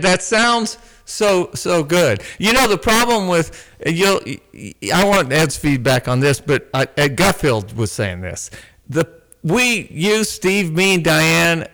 that sounds so good. You know, the problem with I want Ed's feedback on this, but Ed Gutfield was saying this. You, Steve, me, and Diane,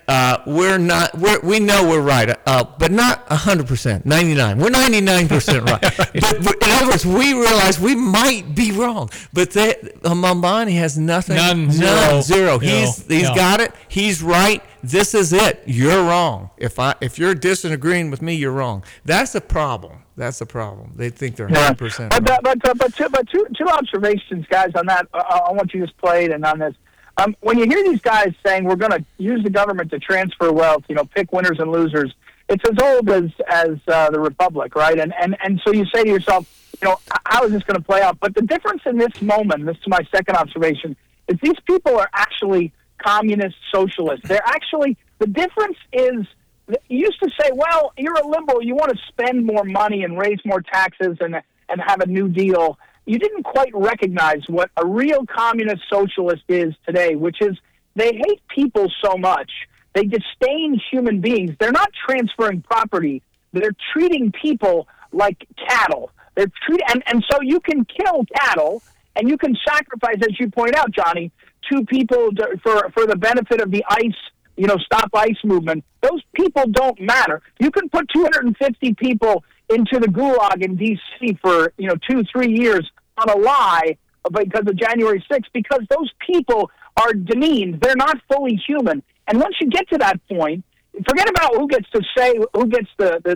we know we're right, but not 100%, 99. We're 99% right. But in other words, we realize we might be wrong. But Mambani has nothing. None, zero. He's got it. He's right. This is it. You're wrong. If you're disagreeing with me, you're wrong. That's a problem. That's the problem. They think they're 100% right. But two observations, guys, on that. On what you just played and on this. When you hear these guys saying we're going to use the government to transfer wealth, pick winners and losers, it's as old as the Republic, right? And so you say to yourself, how is this going to play out? But the difference in this moment, this is my second observation, is these people are actually communist socialists. They're actually, the difference is, you used to say, well, you're a liberal, you want to spend more money and raise more taxes and have a New Deal. You didn't quite recognize what a real communist socialist is today, which is they hate people so much. They disdain human beings. They're not transferring property. They're treating people like cattle. And so you can kill cattle and you can sacrifice, as you point out, Johnny, two people for the benefit of the ICE, Stop ICE movement. Those people don't matter. You can put 250 people into the gulag in D.C. for 2-3 years on a lie because of January 6th, because those people are demeaned. They're not fully human. And once you get to that point, forget about who gets to say who gets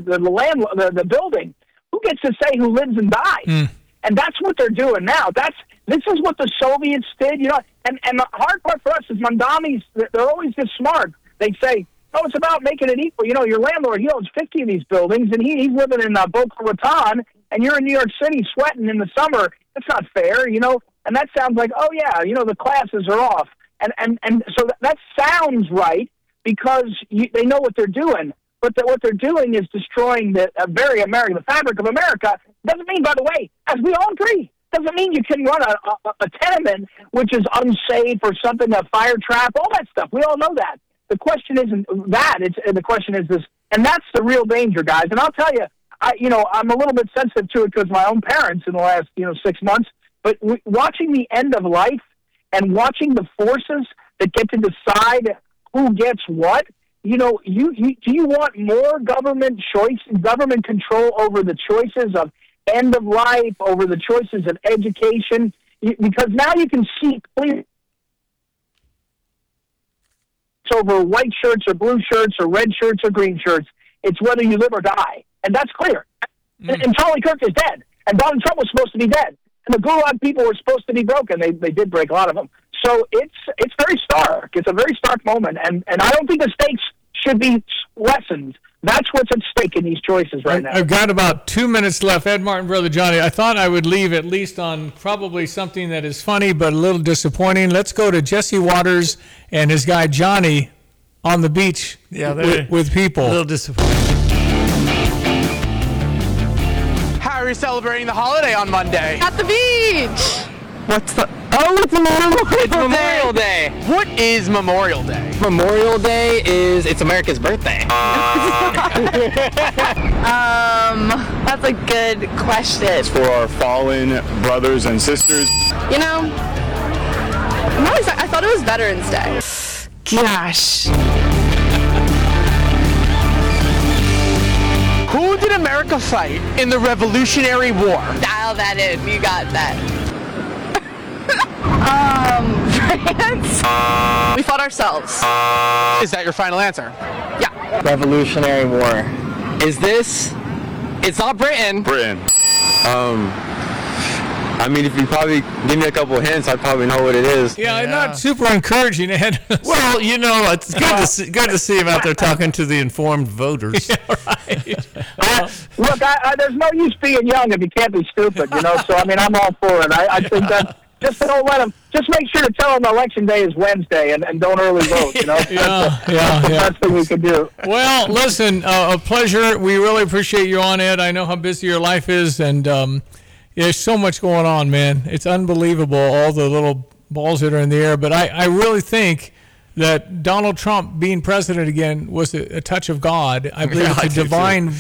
the building. Who gets to say who lives and dies? And that's what they're doing now. This is what the Soviets did, And the hard part for us is Mandami's. They're always this smart. They say, "Oh, it's about making it equal." Your landlord, he owns 50 of these buildings, and he's living in Boca Raton, and you're in New York City sweating in the summer. That's not fair, And that sounds like, oh yeah, the classes are off, and so that sounds right because they know what they're doing. But what they're doing is destroying the fabric of America. Doesn't mean, by the way, as we all agree, doesn't mean you can run a tenement which is unsafe or something, a fire trap, all that stuff. We all know that. The question isn't that. The question is this, and that's the real danger, guys. And I'll tell you, I'm a little bit sensitive to it because my own parents in the last 6 months. But watching the end of life and watching the forces that get to decide who gets what. Do you want more government control over the choices of end of life, over the choices of education? Because now you can see clearly over white shirts or blue shirts or red shirts or green shirts. It's whether you live or die. And that's clear. And Charlie Kirk is dead. And Donald Trump was supposed to be dead. And the Gulag people were supposed to be broken. They did break a lot of them. So it's very stark. It's a very stark moment. And I don't think the stakes should be lessened. That's what's at stake in these choices right now. I've got about 2 minutes left. Ed Martin, Brother Johnny, I thought I would leave at least on probably something that is funny but a little disappointing. Let's go to Jesse Waters and his guy Johnny on the beach with people. A little disappointing. How are you celebrating the holiday on Monday? At the beach. It's Memorial Day. What is Memorial Day? Memorial Day it's America's birthday. That's a good question. It's for our fallen brothers and sisters. I thought it was Veterans Day. Gosh. Who did America fight in the Revolutionary War? Dial that in. You got that. France. We fought ourselves. Is that your final answer? Yeah. Revolutionary War. It's not Britain. If you probably give me a couple of hints, I'd probably know what it is. Yeah, not super encouraging, Ed. Well, it's good to see him out there talking to the informed voters. Yeah, right. Look, there's no use being young if you can't be stupid, So, I'm all for it. I think that just don't let them. Just make sure to tell them election day is Wednesday and don't early vote, That's the best thing we can do. Well, listen, a pleasure. We really appreciate you on, Ed. I know how busy your life is, and there's so much going on, man. It's unbelievable, all the little balls that are in the air. But I really think that Donald Trump being president again was a touch of God. I believe it's a divine